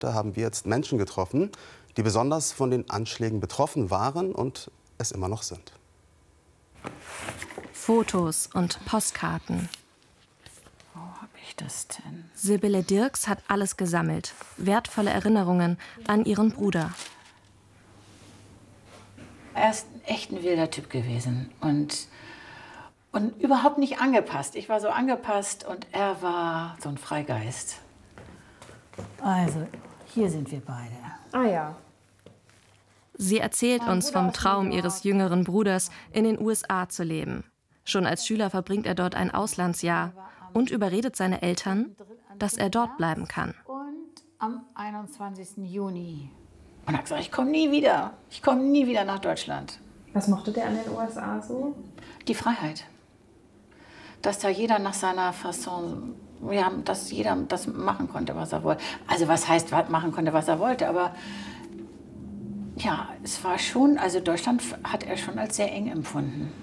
Da haben wir jetzt Menschen getroffen, die besonders von den Anschlägen betroffen waren und es immer noch sind. Fotos und Postkarten. Wo habe ich das denn? Sibylle Dirks hat alles gesammelt. Wertvolle Erinnerungen an ihren Bruder. Er ist echt ein wilder Typ gewesen und überhaupt nicht angepasst. Ich war so angepasst und er war so ein Freigeist. Also, hier sind wir beide. Ah ja. Sie erzählt uns vom Traum ihres jüngeren Bruders, in den USA zu leben. Schon als Schüler verbringt er dort ein Auslandsjahr und überredet seine Eltern, dass er dort bleiben kann. Und am 21. Juni. Und er hat gesagt, ich komme nie wieder. Ich komme nie wieder nach Deutschland. Was mochte der an den USA so? Die Freiheit. Dass da jeder nach seiner Fasson, ja, dass jeder das machen konnte, was er wollte. Also was heißt, machen konnte, was er wollte, aber ja, es war schon, also Deutschland hat er schon als sehr eng empfunden.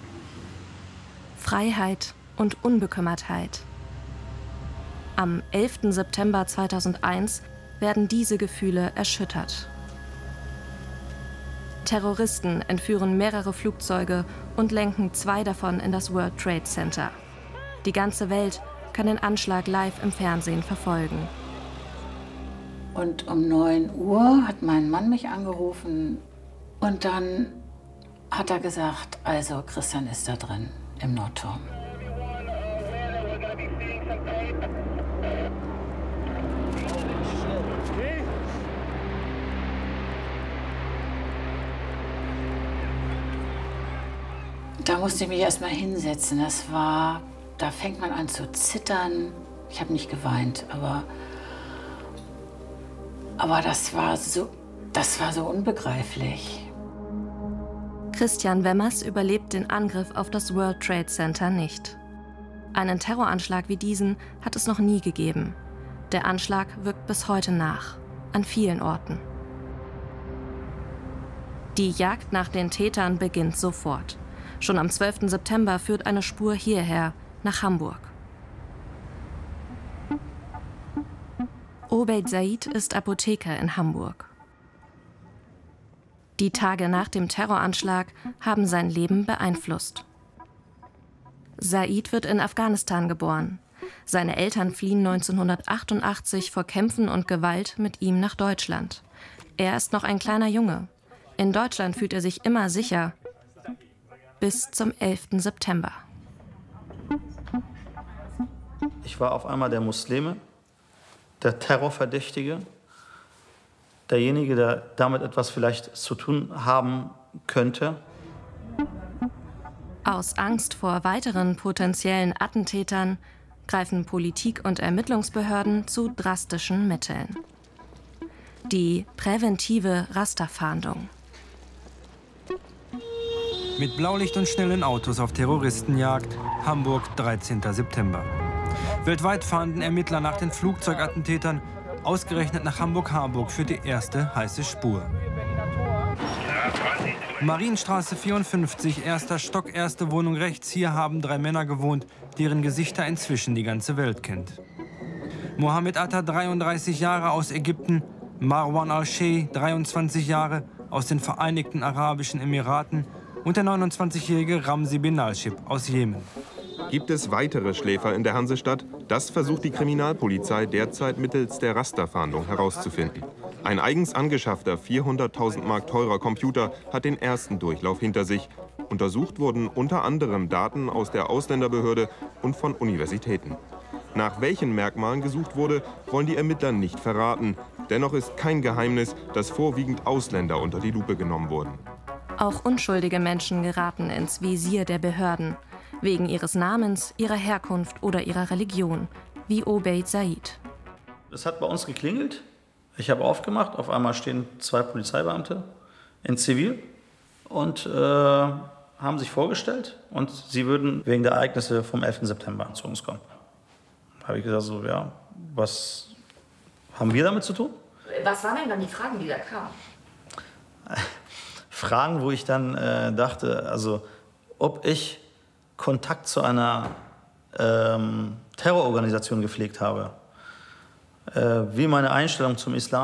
Freiheit und Unbekümmertheit. Am 11. September 2001 werden diese Gefühle erschüttert. Terroristen entführen mehrere Flugzeuge und lenken 2 davon in das World Trade Center. Die ganze Welt kann den Anschlag live im Fernsehen verfolgen. Und um 9 Uhr hat mein Mann mich angerufen und dann hat er gesagt, also Christian ist da drin im Nordturm. Da musste ich mich erst mal hinsetzen. Da fängt man an zu zittern. Ich habe nicht geweint, aber das war so unbegreiflich. Christian Wemmers überlebt den Angriff auf das World Trade Center nicht. Einen Terroranschlag wie diesen hat es noch nie gegeben. Der Anschlag wirkt bis heute nach, an vielen Orten. Die Jagd nach den Tätern beginnt sofort. Schon am 12. September führt eine Spur hierher, nach Hamburg. Obeid Said ist Apotheker in Hamburg. Die Tage nach dem Terroranschlag haben sein Leben beeinflusst. Said wird in Afghanistan geboren. Seine Eltern fliehen 1988 vor Kämpfen und Gewalt mit ihm nach Deutschland. Er ist noch ein kleiner Junge. In Deutschland fühlt er sich immer sicher. Bis zum 11. September. Ich war auf einmal der Muslime, der Terrorverdächtige, derjenige, der damit etwas vielleicht zu tun haben könnte. Aus Angst vor weiteren potenziellen Attentätern greifen Politik und Ermittlungsbehörden zu drastischen Mitteln. Die präventive Rasterfahndung. Mit Blaulicht und schnellen Autos auf Terroristenjagd, Hamburg, 13. September. Weltweit fahnden Ermittler nach den Flugzeugattentätern. Ausgerechnet nach Hamburg-Harburg für die erste heiße Spur. Marienstraße 54, 1. Stock, 1. Wohnung rechts. Hier haben 3 Männer gewohnt, deren Gesichter inzwischen die ganze Welt kennt. Mohammed Atta, 33 Jahre, aus Ägypten. Marwan al-Sheikh, 23 Jahre, aus den Vereinigten Arabischen Emiraten. Und der 29-jährige Ramzi bin Nalshib aus Jemen. Gibt es weitere Schläfer in der Hansestadt? Das versucht die Kriminalpolizei derzeit mittels der Rasterfahndung herauszufinden. Ein eigens angeschaffter 400.000 Mark teurer Computer hat den ersten Durchlauf hinter sich. Untersucht wurden unter anderem Daten aus der Ausländerbehörde und von Universitäten. Nach welchen Merkmalen gesucht wurde, wollen die Ermittler nicht verraten. Dennoch ist kein Geheimnis, dass vorwiegend Ausländer unter die Lupe genommen wurden. Auch unschuldige Menschen geraten ins Visier der Behörden. Wegen ihres Namens, ihrer Herkunft oder ihrer Religion, wie Obeid Said. Es hat bei uns geklingelt. Ich habe aufgemacht. Auf einmal stehen 2 Polizeibeamte in Zivil und haben sich vorgestellt. Und sie würden wegen der Ereignisse vom 11. September zu uns kommen. Habe ich gesagt, so, ja, was haben wir damit zu tun? Was waren denn dann die Fragen, die da kamen? Fragen, wo ich dann dachte, also ob ich Kontakt zu einer Terrororganisation gepflegt habe, wie meine Einstellung zum Islam